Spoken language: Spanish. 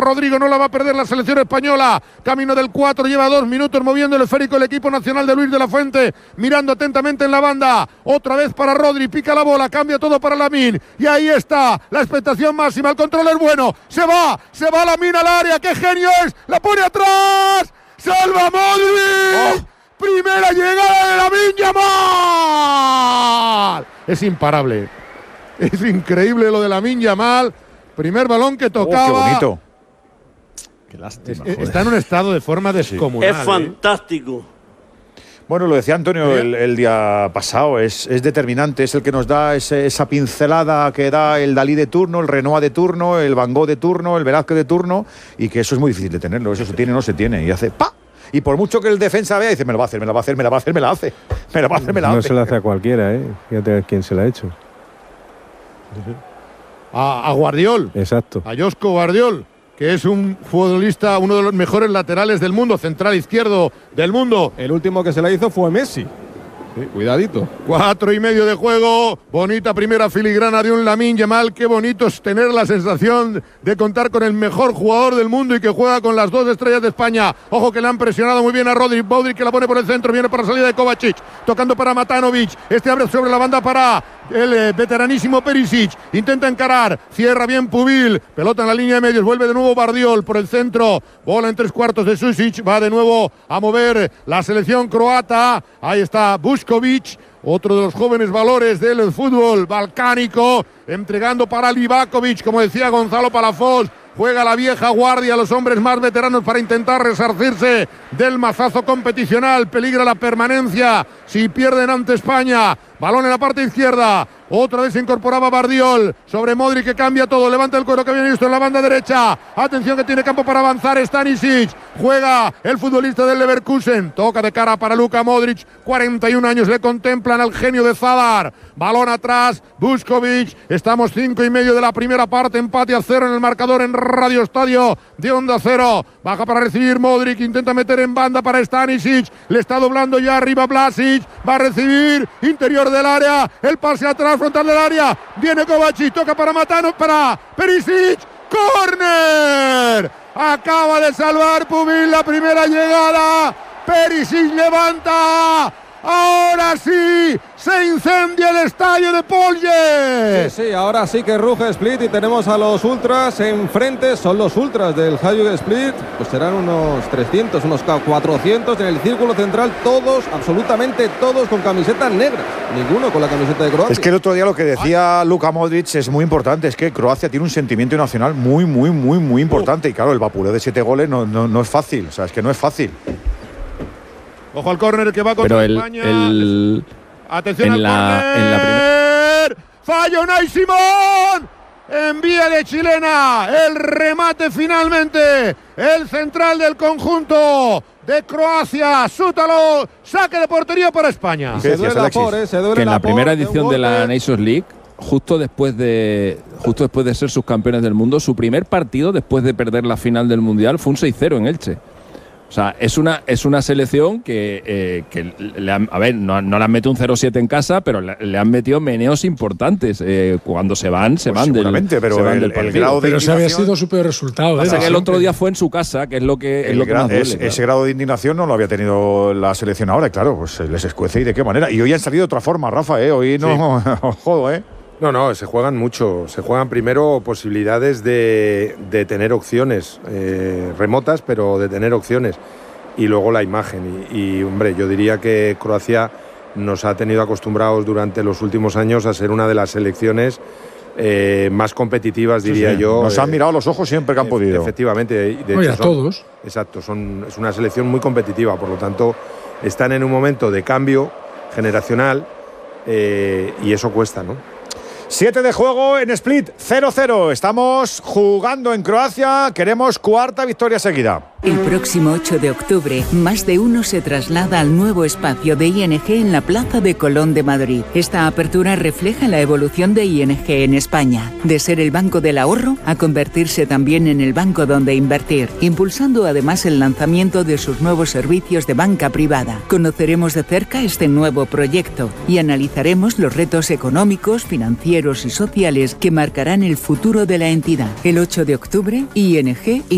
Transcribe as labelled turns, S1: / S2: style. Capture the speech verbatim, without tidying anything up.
S1: Rodrigo, no la va a perder la selección española. Camino del cuatro, lleva dos minutos moviendo el esférico el equipo nacional de Luis de la Fuente, mirando atentamente en la banda. Otra vez para Rodri, pica la bola, cambia todo para Lamine. Y ahí está, la expectación máxima, el control es bueno. Se va, se va Lamine al área, qué genio es, la pone atrás. ¡Salva Modric! Oh. Primera llegada de Lamine Yamal. Es imparable. Es increíble lo de Lamine Yamal. Primer balón que tocaba.
S2: Oh, qué bonito. Qué lástima.
S1: Es, está en un estado de forma descomunal.
S3: Es fantástico.
S2: ¿eh? Bueno, lo decía Antonio el, el día pasado, es, es determinante, es el que nos da ese, esa pincelada que da el Dalí de turno, el Renoir de turno, el Van Gogh de turno, el Velázquez de turno, y que eso es muy difícil de tenerlo, eso se tiene o no se tiene, y hace ¡pa! Y por mucho que el defensa vea, dice, me lo va a hacer, me lo va a hacer, me lo va a hacer, me la hace, me lo va a hacer, me la hace.
S4: No se la hace a cualquiera, ¿eh? Fíjate quién se la ha hecho.
S1: A, a Guardiol.
S4: Exacto.
S1: A Josko Guardiol, que es un futbolista, uno de los mejores laterales del mundo, central izquierdo del mundo.
S5: El último que se la hizo fue Messi. Sí, cuidadito.
S1: Cuatro y medio de juego. Bonita primera filigrana de un Lamine Yamal. Qué bonito es tener la sensación de contar con el mejor jugador del mundo y que juega con las dos estrellas de España. Ojo que le han presionado muy bien a Rodri. Modric que la pone por el centro. Viene para la salida de Kovacic. Tocando para Matanovic. Este abre sobre la banda para el eh, veteranísimo Perisic. Intenta encarar. Cierra bien Pubil. Pelota en la línea de medios. Vuelve de nuevo Bardiol por el centro. Bola en tres cuartos de Susic. Va de nuevo a mover la selección croata. Ahí está Bushkovic, otro de los jóvenes valores del fútbol balcánico, entregando para Livakovic, como decía Gonzalo Palafox. Juega la vieja guardia, los hombres más veteranos para intentar resarcirse del mazazo competicional. Peligra la permanencia si pierden ante España. Balón en la parte izquierda. Otra vez se incorporaba Bardiol sobre Modric, que cambia todo. Levanta el cuero que habían visto en la banda derecha. Atención que tiene campo para avanzar Stanisic. Juega el futbolista del Leverkusen. Toca de cara para Luka Modric. cuarenta y un años le contemplan al genio de Zadar. Balón atrás. Bushkovic. Estamos cinco y medio de la primera parte. Empate a cero en el marcador en Radio Estadio de Onda Cero. Baja para recibir Modric. Intenta meter en banda para Stanisic. Le está doblando ya arriba Vlasic. Va a recibir interior del área. El pase atrás. Frontal del área, viene Kovacic, toca para Matano, para Perisic, ¡córner! Acaba de salvar Pubil la primera llegada, Perisic levanta, ahora sí, se incendia el estadio de Polje.
S5: Sí, sí, ahora sí que ruge Split y tenemos a los ultras enfrente, son los ultras del Hajduk Split, pues serán unos trescientos, unos cuatrocientos en el círculo central, todos, absolutamente todos con camisetas negras, ninguno con la camiseta de Croacia.
S2: Es que el otro día lo que decía Luka Modric es muy importante, es que Croacia tiene un sentimiento nacional muy, muy, muy, muy importante, y claro, el vapureo de siete goles no, no, no es fácil, o sea, es que no es fácil.
S1: Ojo al córner que va contra
S6: el,
S1: España.
S6: El,
S1: Atención al
S6: la,
S1: córner. Fallo Unai Simón. Envía de chilena. El remate finalmente. El central del conjunto de Croacia. Sútalo. Saque de portería para España.
S5: Se duele la por, eh, se duele
S6: que en la,
S5: la
S6: primera
S5: por,
S6: edición de la Nations League, justo después de justo después de ser subcampeones del mundo, su primer partido después de perder la final del Mundial fue un seis cero en Elche. O sea, es una, es una selección que, eh, que le han, a ver, no, no le han metido un cero siete en casa, pero le, le han metido meneos importantes. Eh, cuando se van, se
S2: pues
S6: van del,
S2: pero
S6: se van
S2: el,
S6: del partido.
S2: El grado de
S7: pero se había sido su peor resultado.
S6: Pasa
S7: ¿eh?
S6: que el otro día fue en su casa, que es lo que, es
S2: el
S6: lo que
S2: gran,
S6: más duele.
S2: es,
S6: claro.
S2: Ese grado de indignación no lo había tenido la selección ahora, claro, pues les escuece y de qué manera. Y hoy han salido de otra forma, Rafa, ¿eh? Hoy no, sí. Jodo, ¿eh?
S8: No, no, se juegan mucho. Se juegan primero posibilidades de, de tener opciones eh, remotas, pero de tener opciones. Y luego la imagen. Y, y, hombre, yo diría que Croacia nos ha tenido acostumbrados durante los últimos años a ser una de las selecciones eh, más competitivas, diría
S2: sí, sí.
S8: yo.
S2: Nos han mirado los ojos siempre que han podido.
S8: Efectivamente. De
S7: Oye,
S8: hecho,
S7: a
S8: son,
S7: todos.
S8: Exacto, son, es una selección muy competitiva. Por lo tanto, están en un momento de cambio generacional eh, y eso cuesta, ¿no?
S2: Siete de juego en Split, cero cero. Estamos jugando en Croacia. Queremos cuarta victoria seguida.
S9: El próximo ocho de octubre, más de uno se traslada al nuevo espacio de I N G en la Plaza de Colón de Madrid. Esta apertura refleja la evolución de I N G en España, de ser el banco del ahorro a convertirse también en el banco donde invertir, impulsando además el lanzamiento de sus nuevos servicios de banca privada. Conoceremos de cerca este nuevo proyecto y analizaremos los retos económicos, financieros y sociales que marcarán el futuro de la entidad. El ocho de octubre, I N G